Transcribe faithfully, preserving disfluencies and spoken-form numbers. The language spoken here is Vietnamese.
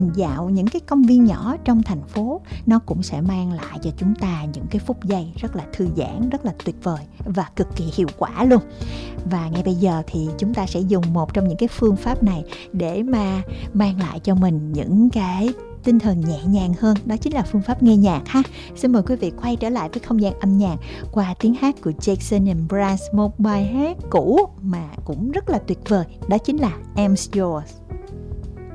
Dạo những cái công viên nhỏ trong thành phố, nó cũng sẽ mang lại cho chúng ta những cái phút giây rất là thư giãn, rất là tuyệt vời và cực kỳ hiệu quả luôn. Và ngay bây giờ thì chúng ta sẽ dùng một trong những cái phương pháp này để mà mang lại cho mình những cái tinh thần nhẹ nhàng hơn. Đó chính là phương pháp nghe nhạc ha. Xin mời quý vị quay trở lại với không gian âm nhạc qua tiếng hát của Jackson and Brans, một bài hát cũ mà cũng rất là tuyệt vời. Đó chính là I'm Yours.